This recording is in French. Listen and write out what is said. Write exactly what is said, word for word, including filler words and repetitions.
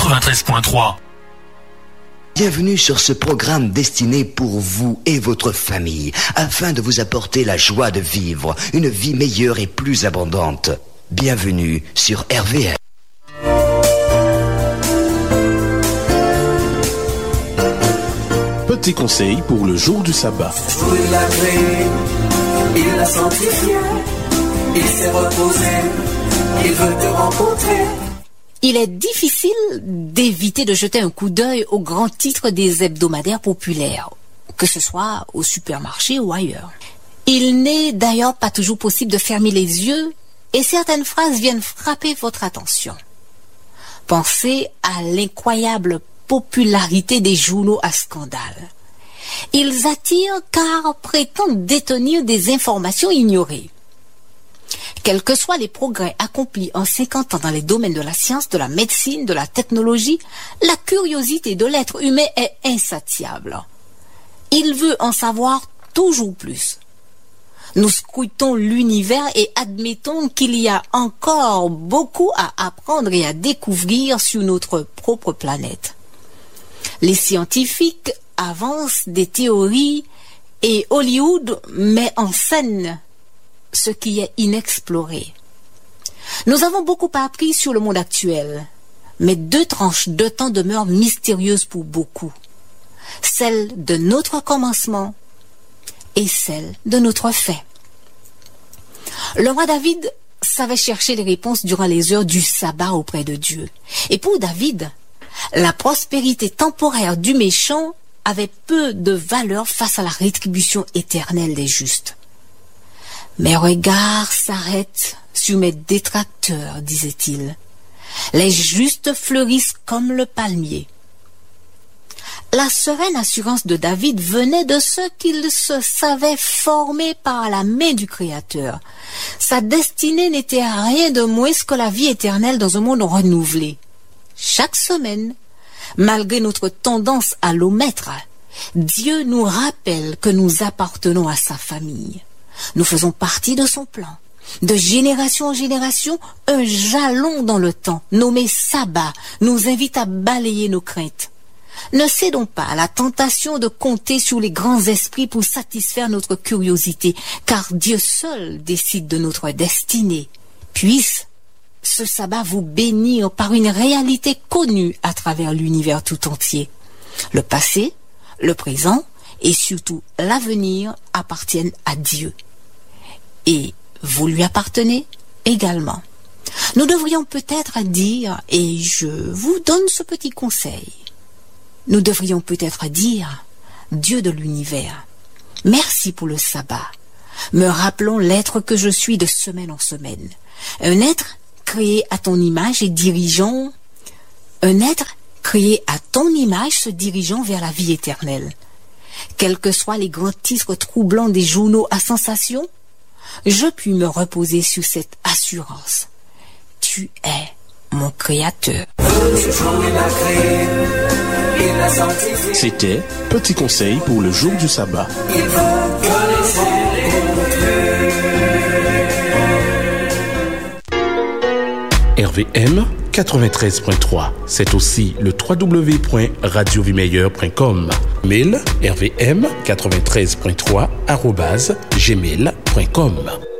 quatre-vingt-treize point trois. Bienvenue sur ce programme destiné pour vous et votre famille, afin de vous apporter la joie de vivre une vie meilleure et plus abondante. Bienvenue sur R V M. Petit conseil pour le jour du sabbat. Il l'a créé, il l'a sanctifié, il s'est reposé, il veut te rencontrer. Il est difficile d'éviter de jeter un coup d'œil aux grands titres des hebdomadaires populaires, que ce soit au supermarché ou ailleurs. Il n'est d'ailleurs pas toujours possible de fermer les yeux et certaines phrases viennent frapper votre attention. Pensez à l'incroyable popularité des journaux à scandale. Ils attirent car prétendent détenir des informations ignorées. Quels que soient les progrès accomplis en cinquante ans dans les domaines de la science, de la médecine, de la technologie, la curiosité de l'être humain est insatiable. Il veut en savoir toujours plus. Nous scrutons l'univers et admettons qu'il y a encore beaucoup à apprendre et à découvrir sur notre propre planète. Les scientifiques avancent des théories et Hollywood met en scène ce qui est inexploré. Nous avons beaucoup appris sur le monde actuel, mais deux tranches de temps demeurent mystérieuses pour beaucoup. Celle de notre commencement et celle de notre fin. Le roi David savait chercher les réponses durant les heures du sabbat auprès de Dieu. Et pour David, la prospérité temporaire du méchant avait peu de valeur face à la rétribution éternelle des justes. Mes regards s'arrêtent sur mes détracteurs, disait-il. Les justes fleurissent comme le palmier. La sereine assurance de David venait de ce qu'il se savait formé par la main du Créateur. Sa destinée n'était rien de moins que la vie éternelle dans un monde renouvelé. Chaque semaine, malgré notre tendance à l'omettre, Dieu nous rappelle que nous appartenons à sa famille. Nous faisons partie de son plan. De génération en génération, un jalon dans le temps, nommé sabbat, nous invite à balayer nos craintes. Ne cédons pas à la tentation de compter sur les grands esprits pour satisfaire notre curiosité, car Dieu seul décide de notre destinée. Puisse ce sabbat vous bénir par une réalité connue à travers l'univers tout entier. Le passé, le présent et surtout l'avenir appartiennent à Dieu. Et vous lui appartenez également. Nous devrions peut-être dire, et je vous donne ce petit conseil, nous devrions peut-être dire, Dieu de l'univers, merci pour le sabbat. Me rappelons l'être que je suis de semaine en semaine. Un être créé à ton image et dirigeant, un être créé à ton image se dirigeant vers la vie éternelle. Quels que soient les grands titres troublants des journaux à sensation, je puis me reposer sur cette assurance. Tu es mon Créateur. C'était Petit conseil pour le jour du sabbat. R V M quatre-vingt-treize point trois. C'est aussi le w w w point radio vie meilleure point com. Mail r v m quatre-vingt-treize point trois arobase gmail point com.